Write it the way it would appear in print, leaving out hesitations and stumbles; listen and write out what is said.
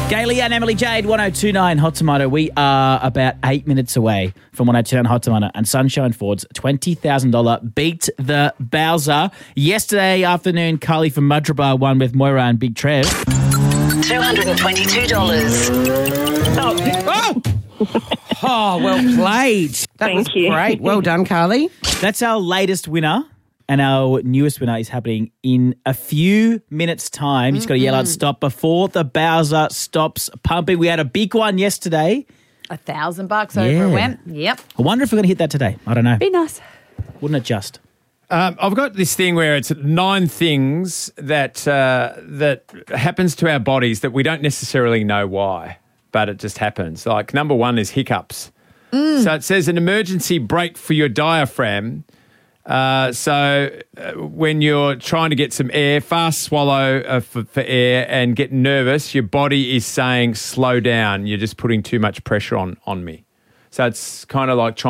Gailey and Emily Jade, 1029 Hot Tomato. We are about 8 minutes away from 1029 Hot Tomato and Sunshine Ford's $20,000 Beat the Bowser. Yesterday afternoon, Carly from Madrabar won with Moira and Big Trev. $222. Oh, well played. Thank you. Great. Well done, Carly. That's our latest winner. And our newest winner is happening in a few minutes' time. You just got to yell out stop before the Bowser stops pumping. We had a big one yesterday. $1,000 over it went. Yep. I wonder if we're going to hit that today. I don't know. Be nice. Wouldn't it just? I've got this thing where it's 9 things that happens to our bodies that we don't necessarily know why, but it just happens. Like number 1 is hiccups. So it says an emergency brake for your diaphragm. When you're trying to get some air, fast swallow for air and get nervous, your body is saying slow down. You're just putting too much pressure on me. So it's kind of like trying